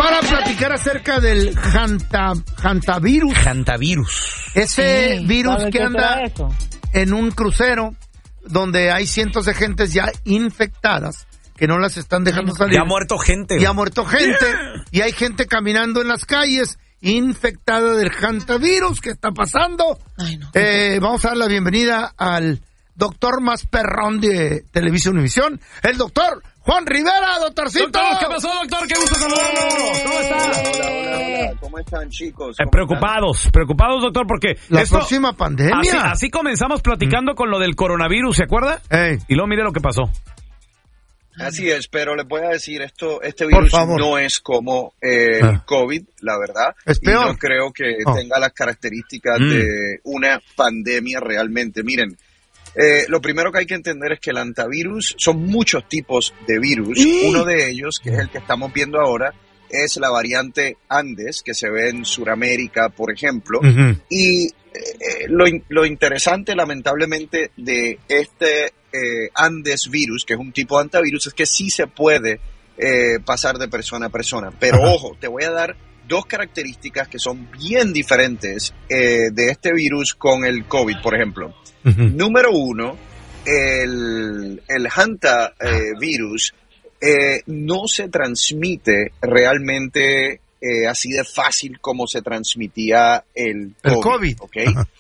para platicar acerca del hantavirus. Hantavirus. Ese virus que anda en un crucero donde hay cientos de gentes ya infectadas que no las están dejando salir. Ya ha muerto gente. Ya ha muerto gente. Y hay gente caminando en las calles infectada del hantavirus. ¿Qué está pasando? Ay, no. Vamos a dar la bienvenida al doctor más perrón de Televisión Univisión, el doctor Juan Rivera. Doctorcito. Doctor, ¿qué pasó, doctor? Qué gusto saludarlo. ¿Cómo está? Hola. ¿Cómo están, chicos? Preocupados, doctor, porque la próxima pandemia. Así comenzamos platicando con lo del coronavirus, ¿se acuerda? Y luego mire lo que pasó. Así es, pero les voy a decir este virus no es como el COVID, la verdad. Es peor. Y no creo que tenga las características de una pandemia realmente. Miren, lo primero que hay que entender es que el hantavirus son muchos tipos de virus. Uno de ellos, que es el que estamos viendo ahora, es la variante Andes, que se ve en Sudamérica, por ejemplo. Y lo interesante, lamentablemente, de este Andes virus, que es un tipo de hantavirus, es que sí se puede pasar de persona a persona. Pero ojo, te voy a dar dos características que son bien diferentes de este virus con el COVID, por ejemplo. Número uno, el hantavirus no se transmite realmente así de fácil como se transmitía el COVID. ¿Ok?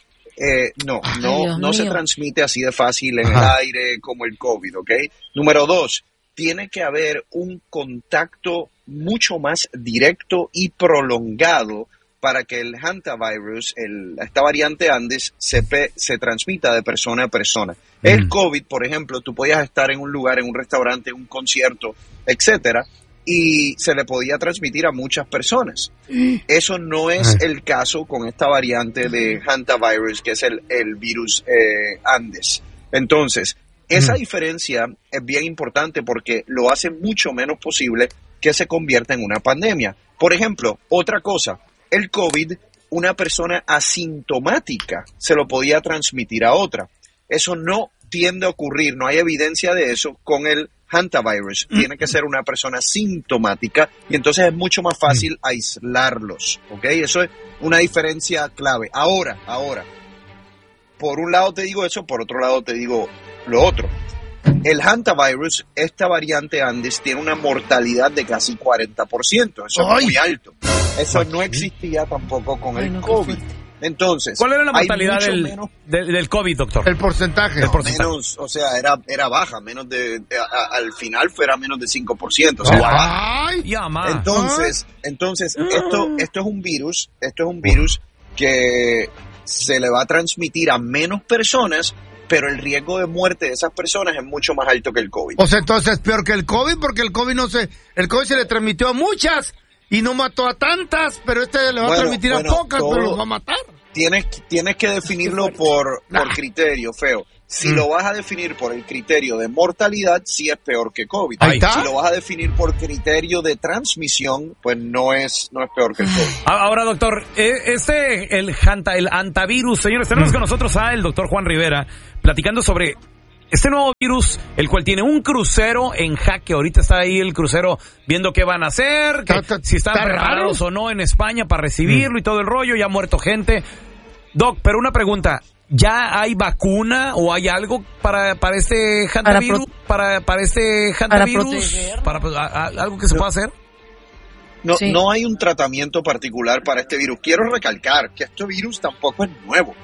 No se transmite así de fácil en el aire como el COVID, ¿ok? Número dos, tiene que haber un contacto mucho más directo y prolongado para que el hantavirus, esta variante Andes, se transmita de persona a persona. El COVID, por ejemplo, tú podías estar en un lugar, en un restaurante, en un concierto, etcétera, y se le podía transmitir a muchas personas. Eso no es el caso con esta variante de hantavirus, que es el virus Andes. Entonces, esa diferencia es bien importante porque lo hace mucho menos posible que se convierta en una pandemia. Por ejemplo, otra cosa, el COVID, una persona asintomática se lo podía transmitir a otra. Eso no tiende a ocurrir, no hay evidencia de eso con el hantavirus. Tiene que ser una persona sintomática y entonces es mucho más fácil aislarlos, ¿ok? Eso es una diferencia clave. Ahora, por un lado te digo eso, por otro lado te digo lo otro. El hantavirus, esta variante Andes, tiene una mortalidad de casi 40%. Eso es muy alto. Eso no existía tampoco con el COVID. Entonces, ¿cuál era la mortalidad del COVID, doctor? El porcentaje. Menos, o sea, era baja, menos al final fuera menos de 5%. O sea, entonces esto es un virus, que se le va a transmitir a menos personas, pero el riesgo de muerte de esas personas es mucho más alto que el COVID. O sea, entonces es peor que el COVID, porque el COVID el COVID se le transmitió a muchas y no mató a tantas, pero le va a transmitir a pocas, pero los va a matar. Tienes que definirlo por criterio, feo. Si lo vas a definir por el criterio de mortalidad, sí es peor que COVID. Si lo vas a definir por criterio de transmisión, pues no es peor que el COVID. Ahora, doctor, el hantavirus, señores, tenemos con nosotros al doctor Juan Rivera platicando sobre este nuevo virus, el cual tiene un crucero en jaque. Ahorita está ahí el crucero viendo qué van a hacer, si están preparados o no en España para recibirlo y todo el rollo. Ya ha muerto gente. Doc, pero una pregunta. ¿Ya hay vacuna o hay algo para este hantavirus? ¿Para este hantavirus? ¿Algo que se pueda hacer? No hay un tratamiento particular para este virus. Quiero recalcar que este virus tampoco es nuevo.